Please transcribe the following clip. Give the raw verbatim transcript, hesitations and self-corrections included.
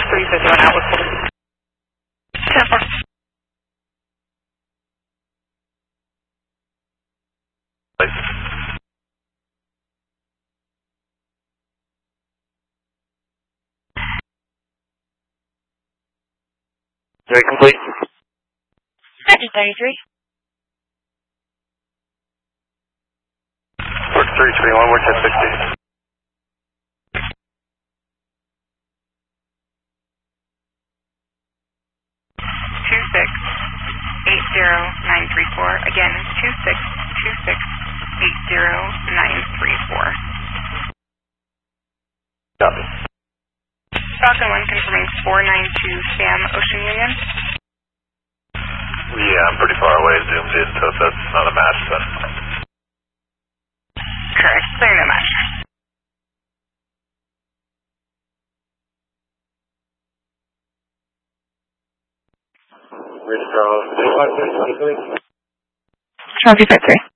three fifty one Atlas. ten four. Very complete. Engine thirty-three. Work three three one, work at sixty. two six eight zero nine three four. Again, two six two six eight zero nine three four. Copy. Falcon one confirming four nine two Sam Ocean Union. Yeah, I'm pretty far away, zoomed in, so if that's not a match, then... Correct, clear no match. Ridge Charles, twenty-five three. Charlie five three.